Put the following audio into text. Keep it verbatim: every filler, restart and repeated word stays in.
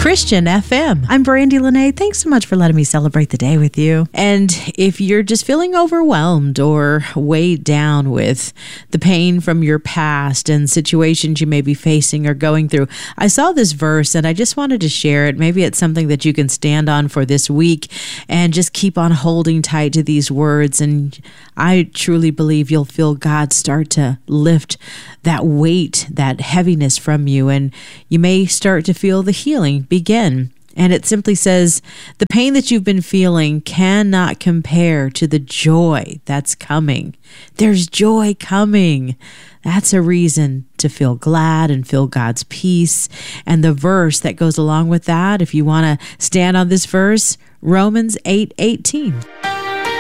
Christian F M. I'm Brandy Lene. Thanks so much for letting me celebrate the day with you. And if you're just feeling overwhelmed or weighed down with the pain from your past and situations you may be facing or going through, I saw this verse and I just wanted to share it. Maybe it's something that you can stand on for this week and just keep on holding tight to these words. And I truly believe you'll feel God start to lift that weight, that heaviness from you, and you may start to feel the healing begin. And it simply says, the pain that you've been feeling cannot compare to the joy that's coming. There's joy coming. That's a reason to feel glad and feel God's peace. And the verse that goes along with that, if you want to stand on this verse, Romans eight eighteen.